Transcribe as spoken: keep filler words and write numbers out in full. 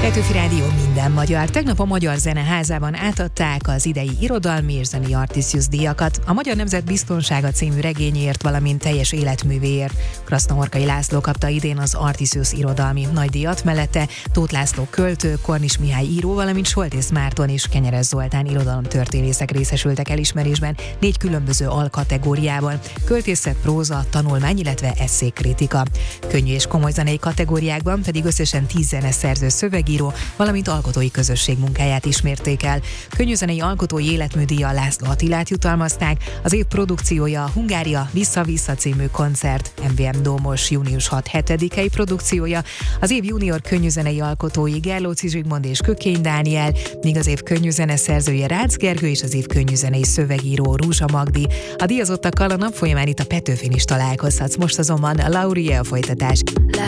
Petőfi Rádió minden magyar. Tegnap a Magyar Zeneházában átadták az idei irodalmi és zenei Artisius díjakat. A Magyar Nemzet Biztonsága című regényért, valamint teljes életművéért Krasznahorkai László kapta idén az Artisius irodalmi nagydíjat, mellette Tóth László költő, Kornis Mihály író, valamint Soltész Márton és Kenyeres Zoltán irodalomtörténészek részesültek elismerésben négy különböző alkategóriában: költészet, próza, tanulmány, illetve esszékritika. Könnyű és komoly zenei kategóriákban pedig összesen tíz zeneszerző, szövegíró, valamint alkotói közösség munkáját ismerték el. Könnyűzenei alkotói életműdíjjal László Attilát jutalmazták, az év produkciója a Hungária Vissza-Vissza című koncert, em vé em Dómos június hat-hetedikei produkciója, az év junior könnyűzenei alkotói Gerlóci Zsigmond és Kökény Dániel, míg az év könnyűzene szerzője Rácz Gergő és az év könnyűzenei szövegíró Rúzsa Magdi. A díjazottakkal a nap folyamán itt a Petőfin is találkozhatsz, most azonban a Laurie a folytatás.